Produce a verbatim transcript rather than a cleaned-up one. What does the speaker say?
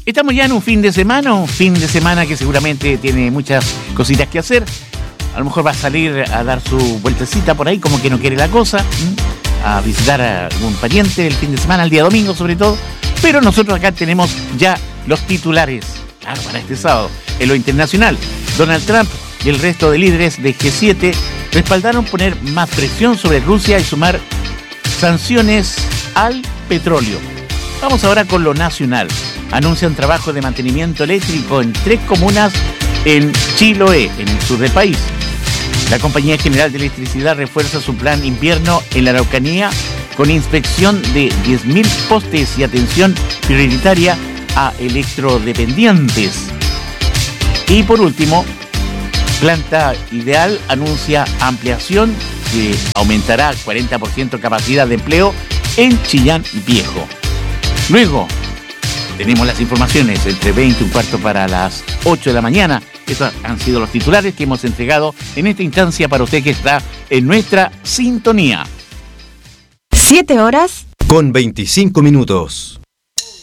Estamos ya en un fin de semana, un fin de semana que seguramente tiene muchas cositas que hacer. A lo mejor va a salir a dar su vueltecita por ahí, como que no quiere la cosa, a visitar a algún pariente el fin de semana, el día domingo sobre todo. Pero nosotros acá tenemos ya los titulares, claro, para este sábado. En lo internacional, Donald Trump y el resto de líderes de G siete respaldaron poner más presión sobre Rusia y sumar sanciones al petróleo. Vamos ahora con lo nacional. Anuncian trabajo de mantenimiento eléctrico en tres comunas en Chiloé, en el sur del país. La Compañía General de Electricidad refuerza su plan invierno en la Araucanía con inspección de diez mil postes y atención prioritaria a electrodependientes. Y por último, Planta Ideal anuncia ampliación que aumentará cuarenta por ciento capacidad de empleo en Chillán Viejo. Luego, tenemos las informaciones entre veinte y un cuarto para las ocho de la mañana. Estos han sido los titulares que hemos entregado en esta instancia para usted que está en nuestra sintonía. Siete horas con veinticinco minutos.